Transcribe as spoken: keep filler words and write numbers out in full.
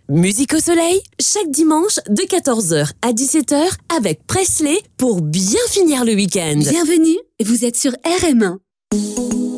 Musique au soleil, chaque dimanche de quatorze heures à dix-sept heures avec Presley pour bien finir le week-end. Bienvenue, vous êtes sur R M un.